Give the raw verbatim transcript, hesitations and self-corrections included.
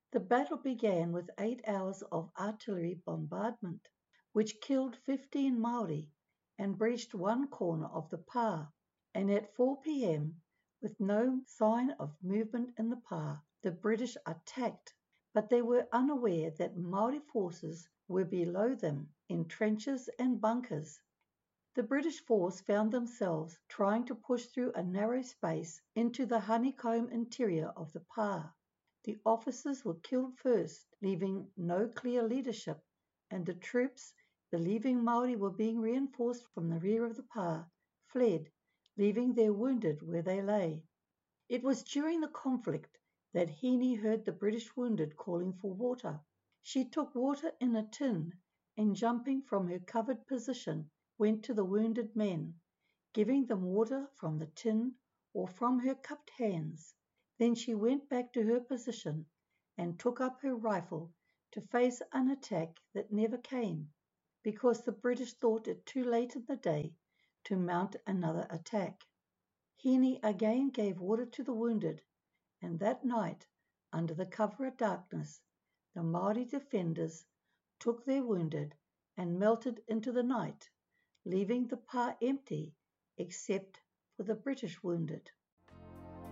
The battle began with eight hours of artillery bombardment, which killed fifteen Maori and breached one corner of the pa, and at four p m, with no sign of movement in the pa, the British attacked, but they were unaware that Maori forces were below them in trenches and bunkers. The British force found themselves trying to push through a narrow space into the honeycomb interior of the pa. The officers were killed first, leaving no clear leadership, and the troops, believing Maori were being reinforced from the rear of the pa, fled, leaving their wounded where they lay. It was during the conflict that Hini heard the British wounded calling for water. She took water in a tin and, jumping from her covered position, went to the wounded men, giving them water from the tin or from her cupped hands. Then she went back to her position and took up her rifle to face an attack that never came, because the British thought it too late in the day to mount another attack. Hini again gave water to the wounded, and that night, under the cover of darkness, the Maori defenders took their wounded and melted into the night, leaving the pa empty except for the British wounded.